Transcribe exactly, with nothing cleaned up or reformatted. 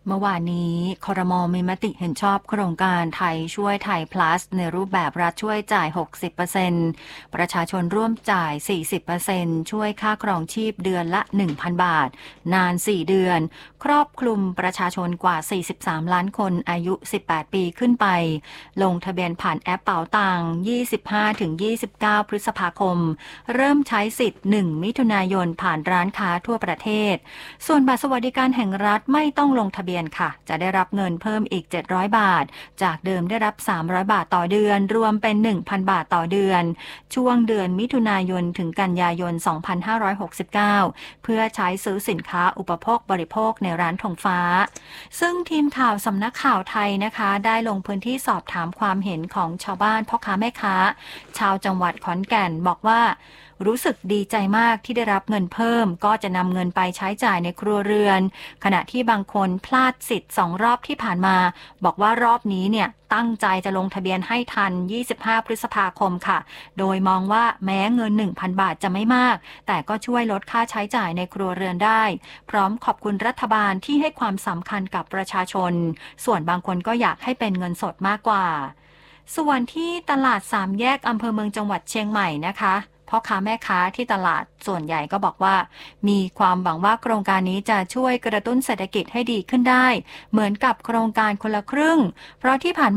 เมื่อวานนี้ครม.มีมติเห็นชอบโครงการไทยช่วยไทย Plus ในรูปแบบรัฐช่วยจ่าย หกสิบเปอร์เซ็นต์ ประชาชนร่วมจ่าย สี่สิบเปอร์เซ็นต์ ช่วยค่าครองชีพเดือนละ หนึ่งพัน บาท นาน สี่ เดือน ครอบคลุมประชาชนกว่า สี่สิบสาม ล้านคนอายุ สิบแปด ปีขึ้นไป ลงทะเบียนผ่านแอปเป๋าตังค์ ยี่สิบห้าถึงยี่สิบเก้า พฤษภาคม เริ่มใช้สิทธิ์ หนึ่ง มิถุนายนผ่านร้านค้าทั่วประเทศ ส่วนบัตรสวัสดิการแห่งรัฐไม่ต้องลงทะเบียนค่ะจะได้รับเงินเพิ่มอีก เจ็ดร้อย บาท จากเดิมได้รับ สามร้อย บาทต่อเดือน รวมเป็น หนึ่งพัน บาทต่อเดือน ช่วงเดือนมิถุนายนถึงกันยายน สองพันห้าร้อยหกสิบเก้า เพื่อใช้ซื้อสินค้าอุปโภคบริโภคในร้านธงฟ้า ซึ่งทีมข่าวสำนักข่าวไทยนะคะได้ลงพื้นที่สอบถามความเห็นของชาวบ้านพ่อค้าแม่ค้าชาวจังหวัดขอนแก่นบอกว่ารู้สึกดีใจมากที่ได้รับเงินเพิ่มก็จะนำเงินไปใช้จ่ายในครัวเรือนขณะที่บางคนพลาดสิทธิ์สองรอบที่ผ่านมาบอกว่ารอบนี้เนี่ยตั้งใจจะลงทะเบียนให้ทันยี่สิบห้าพฤษภาคมค่ะโดยมองว่าแม้เงิน หนึ่งพัน บาทจะไม่มากแต่ก็ช่วยลดค่าใช้จ่ายในครัวเรือนได้พร้อมขอบคุณรัฐบาลที่ให้ความสำคัญกับประชาชนส่วนบางคนก็อยากให้เป็นเงินสดมากกว่าส่วนที่ตลาดสามแยกอำเภอเมืองจังหวัดเชียงใหม่นะคะพ่อค้าแม่ค้าที่ตลาดส่วนใหญ่ก็บอกว่ามีความหวังว่าโครงการนี้จะช่วยกระตุ้นเศรษฐกิจให้ดีขึ้นได้เหมือนกับโครงการคนละครึ่งเพราะที่ผ่านมา